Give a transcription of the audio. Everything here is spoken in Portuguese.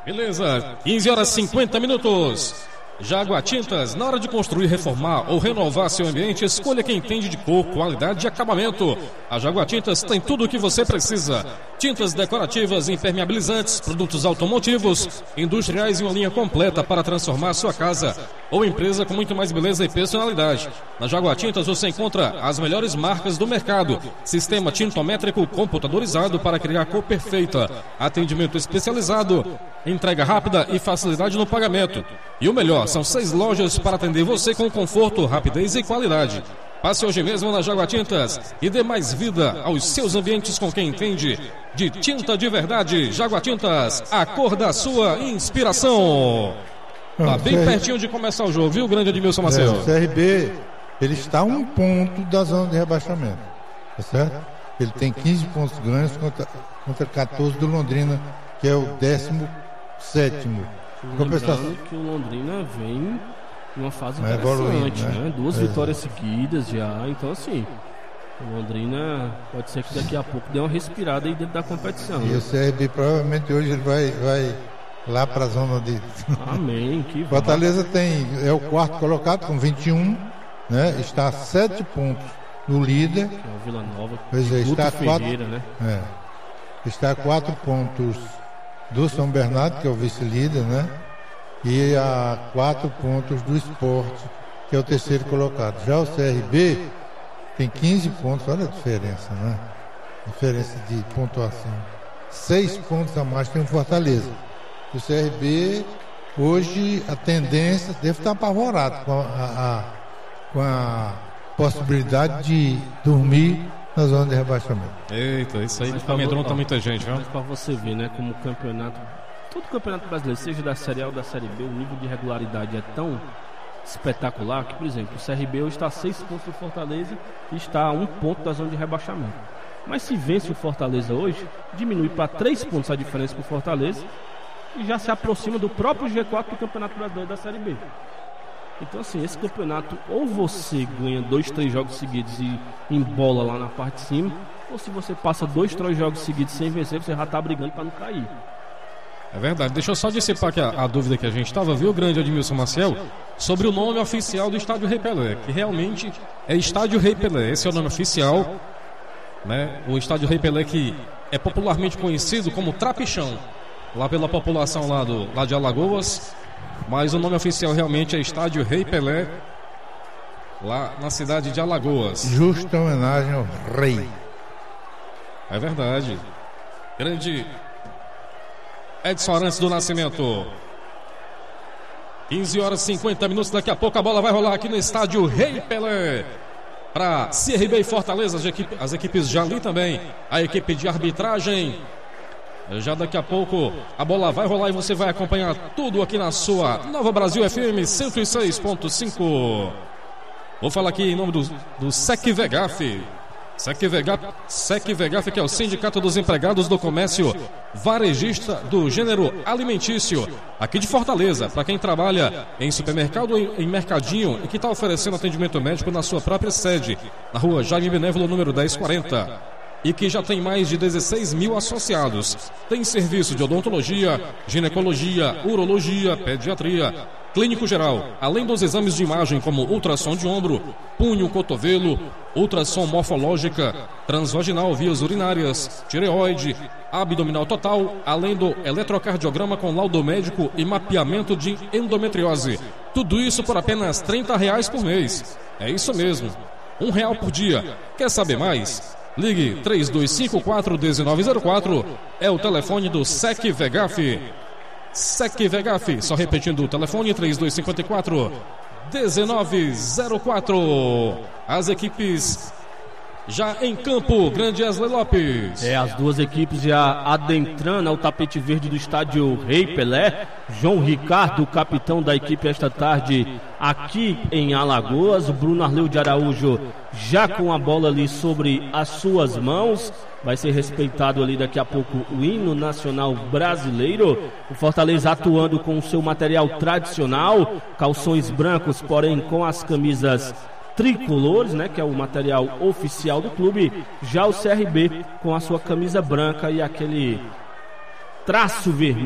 Beleza, 15 horas 50 minutos. Jaguatintas, na hora de construir, reformar ou renovar seu ambiente, escolha quem entende de cor, qualidade e acabamento. A Jaguatintas tem tudo o que você precisa. Tintas decorativas, impermeabilizantes, produtos automotivos, industriais e uma linha completa para transformar sua casa ou empresa com muito mais beleza e personalidade. Na Jaguatintas você encontra as melhores marcas do mercado. Sistema tintométrico computadorizado para criar a cor perfeita. Atendimento especializado, entrega rápida e facilidade no pagamento. E o melhor, são 6 lojas para atender você com conforto, rapidez e qualidade. Passe hoje mesmo na Jaguatintas e dê mais vida aos seus ambientes com quem entende de tinta de verdade. Jaguatintas, a cor da sua inspiração. Tá bem pertinho de começar o jogo, viu, grande Edmilson Macedo? O CRB, ele está a 1 ponto da zona de rebaixamento, tá certo? Ele tem 15 pontos ganhos contra 14 do Londrina, que é o 17º. Lembrando que o Londrina vem numa fase interessante, né? 2 vitórias seguidas já, então assim, o Londrina pode ser que daqui a pouco dê uma respirada aí dentro da competição. E o CRB provavelmente hoje ele vai lá para a zona de... Amém, que Fortaleza é o 4º colocado com 21, né? Está a 7 pontos no líder. Que é o Vila Nova, pois é, está a 4, né? Está a 4 pontos do São Bernardo, que é o vice-líder, né? E a 4 pontos do Sport, que é o 3º colocado. Já o CRB tem 15 pontos, olha a diferença, né? Diferença de pontuação. 6 pontos a mais tem o Fortaleza. O CRB, hoje, a tendência deve estar apavorado com a possibilidade de dormir na zona de rebaixamento. Eita, isso aí amedronta muita gente, viu? Mas pra você ver, né, como o campeonato, todo campeonato brasileiro, seja da Série A ou da Série B, o nível de regularidade é tão espetacular que, por exemplo, o CRB hoje está a 6 pontos do Fortaleza e está a 1 ponto da zona de rebaixamento. Mas se vence o Fortaleza hoje, diminui para 3 pontos a diferença com o Fortaleza e já se aproxima do próprio G4 do Campeonato Brasileiro da Série B. Então assim, esse campeonato, ou você ganha 2, 3 jogos seguidos e embola lá na parte de cima, ou se você passa 2, 3 jogos seguidos sem vencer, você já está brigando para não cair. É verdade, deixa eu só dissipar aqui a dúvida que a gente estava, viu, grande Edmilson Maciel, sobre o nome oficial do Estádio Rei Pelé, que realmente é Estádio Rei Pelé, esse é o nome oficial, né? O Estádio Rei Pelé, que é popularmente conhecido como Trapichão, lá pela população lá de Alagoas. Mas o nome oficial realmente é Estádio Rei Pelé, lá na cidade de Alagoas. Justa homenagem ao rei. É verdade. Grande Edson Arantes do Nascimento. 15 horas e 50 minutos, daqui a pouco a bola vai rolar aqui no Estádio Rei Pelé. Para CRB e Fortaleza, as equipes já ali também. A equipe de arbitragem. Já daqui a pouco a bola vai rolar e você vai acompanhar tudo aqui na sua Nova Brasil FM 106.5. Vou falar aqui em nome do SEC-VEGAF. SEC-VEGAF, que é o Sindicato dos Empregados do Comércio Varejista do Gênero Alimentício, aqui de Fortaleza, para quem trabalha em supermercado ou em mercadinho e que está oferecendo atendimento médico na sua própria sede, na rua Jaime Benévolo, número 1040. E que já tem mais de 16 mil associados. Tem serviço de odontologia, ginecologia, urologia, pediatria, clínico geral, além dos exames de imagem como ultrassom de ombro, punho, cotovelo, ultrassom morfológica, transvaginal, vias urinárias, tireoide, abdominal total, além do eletrocardiograma com laudo médico e mapeamento de endometriose. Tudo isso por apenas R$30 por mês. É isso mesmo, R$1 por dia. Quer saber mais? Ligue 3254-1904, é o telefone do SEC-VEGAF. SEC-VEGAF, só repetindo o telefone, 3254-1904. As equipes já em campo, grande Wesley Lopes. As duas equipes já adentrando ao tapete verde do Estádio Rei Pelé. João Ricardo, capitão da equipe esta tarde aqui em Alagoas. Bruno Arleu de Araújo já com a bola ali sobre as suas mãos. Vai ser respeitado ali daqui a pouco o hino nacional brasileiro. O Fortaleza atuando com o seu material tradicional, calções brancos, porém com as camisas tricolores, né, que é o material oficial do clube. Já o CRB com a sua camisa branca e aquele traço vermelho